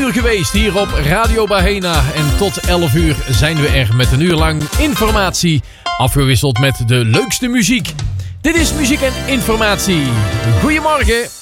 uur geweest hier op Radio Bahena. En tot 11 uur zijn we er met een uur lang informatie. Afgewisseld met de leukste muziek. Dit is Muziek en Informatie. Goedemorgen.